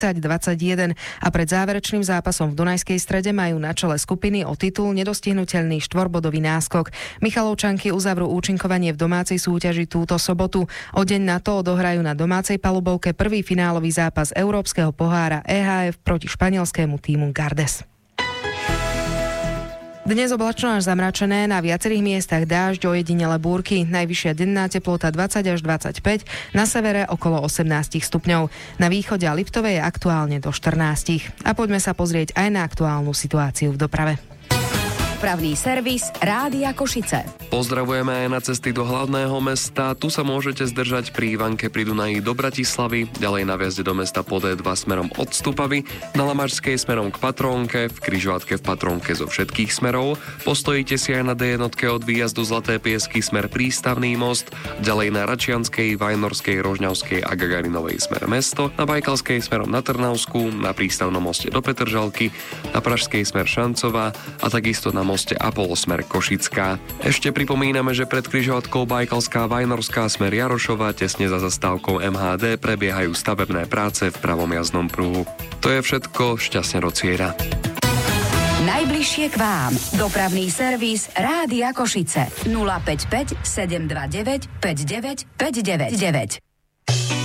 21 a pred záverečným zápasom v Dunajskej Strede majú na čele skupiny o titul nedostihnuteľný štvorbodový náskok. Michalovčanky uzavrú účinkovanie v domácej súťaži túto sobotu. O deň na to odohrajú na domácej palubovke prvý finálový zápas Európskeho pohára EHF proti španielskému tímu Gardes. Dnes oblačno až zamračené, na viacerých miestach dážď, ojedinele búrky, najvyššia denná teplota 20 až 25, na severe okolo 18 stupňov. Na východe a Liptove je aktuálne do 14. A poďme sa pozrieť aj na aktuálnu situáciu v doprave. Dopravný servis Rádia Košice. Pozdravujeme aj na cesty do hlavného mesta. Tu sa môžete zdržať pri Ivanke pri Dunaji do Bratislavy, ďalej na vjazde do mesta po D2 smerom od Stupavy, na Lamačskej smerom k Patrónke, v križovatke v Patrónke zo všetkých smerov. Postojíte si aj na D1 od výjazdu Zlaté Piesky smer Prístavný most, ďalej na Račianskej, Vajnorskej, Rožňavskej a Gagarinovej smer mesto, na Bajkalskej smerom na Trnavsku, na Prístavnom moste do Petržalky, na Pražskej smer Šancová a takisto na moste Apollo smer Košická. Ešte pripomíname, že pred križovatkou Bajkalská Vajnorská smer Jarošova tesne za zastávkou MHD prebiehajú stavebné práce v pravom jazdnom pruhu. To je všetko, šťastne do cieľa. Najbližšie k vám. Dopravný servis Rádia Košice 055 729 59 599.